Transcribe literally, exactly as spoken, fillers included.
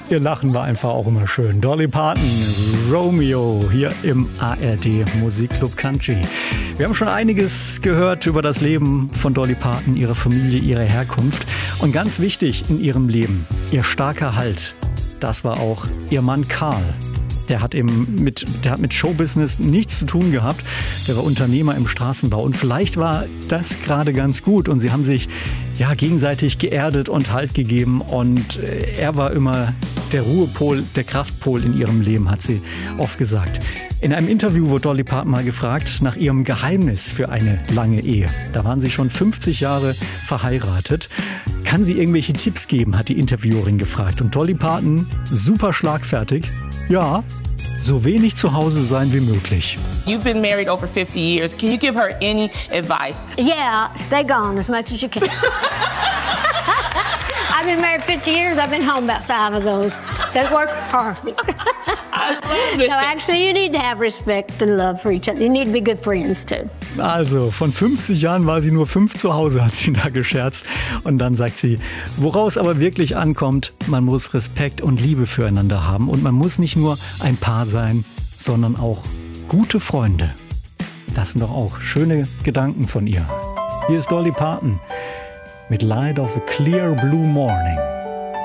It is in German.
Ihr Lachen war einfach auch immer schön. Dolly Parton, Romeo, hier im A R D Musikclub Country. Wir haben schon einiges gehört über das Leben von Dolly Parton, ihre Familie, ihre Herkunft. Und ganz wichtig in ihrem Leben, ihr starker Halt. Das war auch ihr Mann Carl. Der hat eben mit, der hat mit Showbusiness nichts zu tun gehabt. Der war Unternehmer im Straßenbau. Und vielleicht war das gerade ganz gut. Und sie haben sich ja gegenseitig geerdet und Halt gegeben. Und er war immer der Ruhepol, der Kraftpol in ihrem Leben, hat sie oft gesagt. In einem Interview wurde Dolly Parton mal gefragt nach ihrem Geheimnis für eine lange Ehe. Da waren sie schon fünfzig Jahre verheiratet. Kann sie irgendwelche Tipps geben, hat die Interviewerin gefragt. Und Dolly Parton, super schlagfertig, ja, so wenig zu Hause sein wie möglich. You've been married over fifty years. Can you give her any advice? Yeah, stay gone as much as you can. I've been married fifty years. I've been home about five of those. So it works perfect. I love it. So actually you need to have respect and love for each other. You need to be good friends too. Also, von fünfzig Jahren war sie nur fünf zu Hause, hat sie da gescherzt. Und dann sagt sie, woraus aber wirklich ankommt, man muss Respekt und Liebe füreinander haben. Und man muss nicht nur ein Paar sein, sondern auch gute Freunde. Das sind doch auch schöne Gedanken von ihr. Hier ist Dolly Parton mit Light of a Clear Blue Morning.